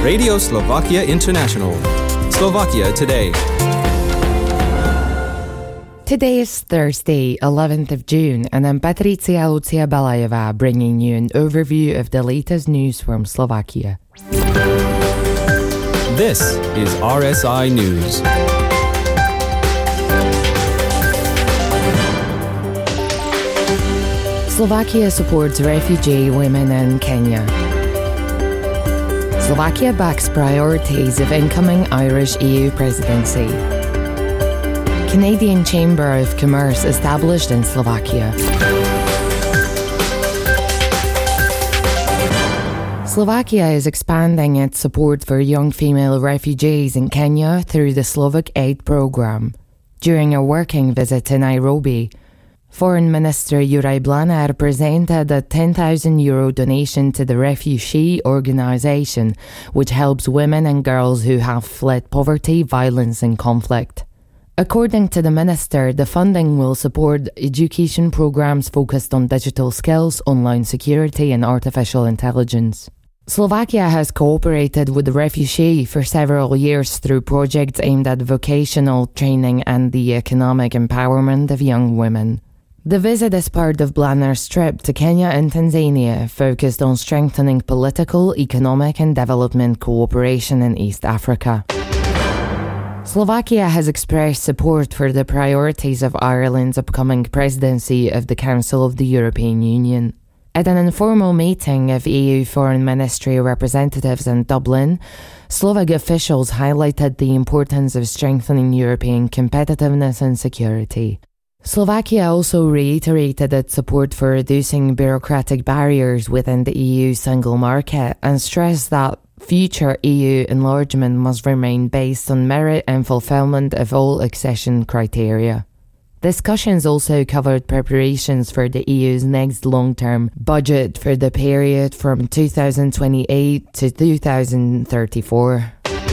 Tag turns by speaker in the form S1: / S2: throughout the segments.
S1: Radio Slovakia International. Slovakia Today.
S2: Today is Thursday, 11th of June, and I'm Patricia Lucia Balajeva bringing you an overview of the latest news from Slovakia.
S1: This is RSI News.
S2: Slovakia supports refugee women in Kenya. Slovakia backs priorities of incoming Irish EU presidency. Canadian Chamber of Commerce established in Slovakia. Slovakia is expanding its support for young female refugees in Kenya through the Slovak Aid Programme. During a working visit to Nairobi, Foreign Minister Juraj Blanár presented a €10,000 donation to the Refugee Organisation, which helps women and girls who have fled poverty, violence and conflict. According to the minister, the funding will support education programs focused on digital skills, online security and artificial intelligence. Slovakia has cooperated with the refugee for several years through projects aimed at vocational training and the economic empowerment of young women. The visit is part of Blanár's trip to Kenya and Tanzania, focused on strengthening political, economic and development cooperation in East Africa. Slovakia has expressed support for the priorities of Ireland's upcoming presidency of the Council of the European Union. At an informal meeting of EU Foreign Ministry representatives in Dublin, Slovak officials highlighted the importance of strengthening European competitiveness and security. Slovakia also reiterated its support for reducing bureaucratic barriers within the EU single market and stressed that future EU enlargement must remain based on merit and fulfillment of all accession criteria. Discussions also covered preparations for the EU's next long-term budget for the period from 2028 to 2034.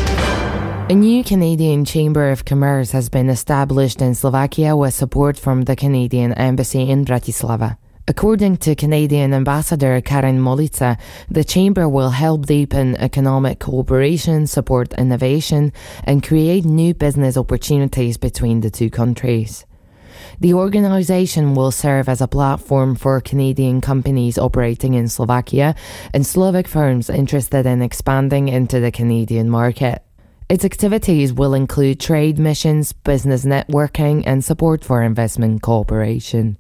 S2: A new Canadian Chamber of Commerce has been established in Slovakia with support from the Canadian Embassy in Bratislava. According to Canadian Ambassador Karen Molica, the Chamber will help deepen economic cooperation, support innovation, and create new business opportunities between the two countries. The organisation will serve as a platform for Canadian companies operating in Slovakia and Slovak firms interested in expanding into the Canadian market. Its activities will include trade missions, business networking, and support for investment cooperation.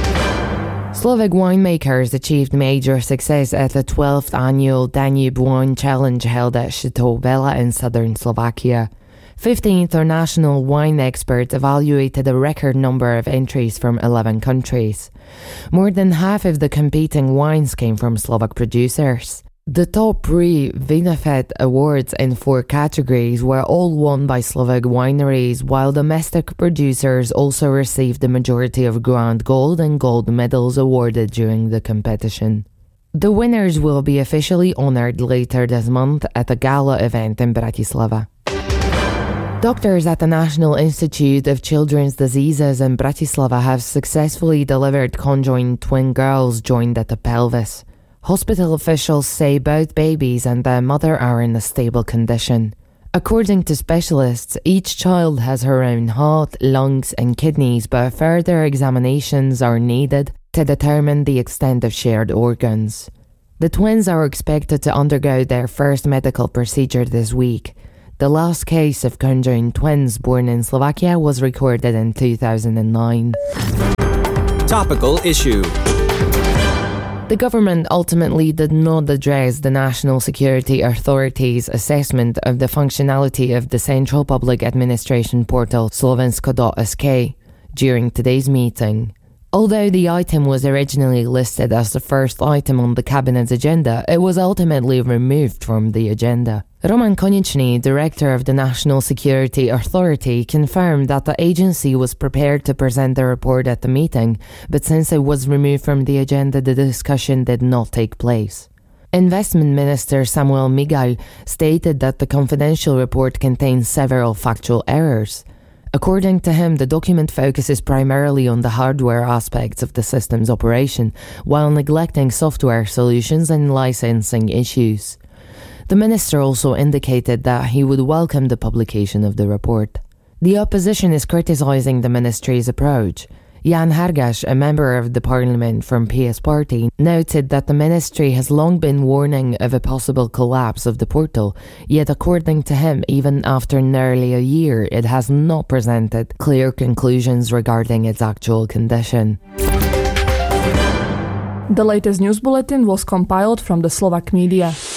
S2: Slovak winemakers achieved major success at the 12th annual Danube Wine Challenge held at Chateau Bela in southern Slovakia. 50 international wine experts evaluated a record number of entries from 11 countries. More than half of the competing wines came from Slovak producers. The top 3 Vinifed awards in 4 categories were all won by Slovak wineries, while domestic producers also received the majority of Grand Gold and Gold medals awarded during the competition. The winners will be officially honoured later this month at a gala event in Bratislava. Doctors at the National Institute of Children's Diseases in Bratislava have successfully delivered conjoined twin girls joined at the pelvis. Hospital officials say both babies and their mother are in a stable condition. According to specialists, each child has her own heart, lungs and kidneys, but further examinations are needed to determine the extent of shared organs. The twins are expected to undergo their first medical procedure this week. The last case of conjoined twins born in Slovakia was recorded in 2009.
S1: Topical issue.
S2: The government ultimately did not address the National Security Authority's assessment of the functionality of the Central Public Administration portal Slovensko.sk during today's meeting. Although the item was originally listed as the first item on the Cabinet's agenda, it was ultimately removed from the agenda. Roman Konieczny, director of the National Security Authority, confirmed that the agency was prepared to present the report at the meeting, but since it was removed from the agenda, the discussion did not take place. Investment Minister Samuel Migai stated that the confidential report contains several factual errors. According to him, the document focuses primarily on the hardware aspects of the system's operation, while neglecting software solutions and licensing issues. The minister also indicated that he would welcome the publication of the report. The opposition is criticising the ministry's approach. Jan Hargas, a member of the parliament from PS Party, noted that the ministry has long been warning of a possible collapse of the portal, yet according to him, even after nearly a year, it has not presented clear conclusions regarding its actual condition.
S3: The latest news bulletin was compiled from the Slovak media.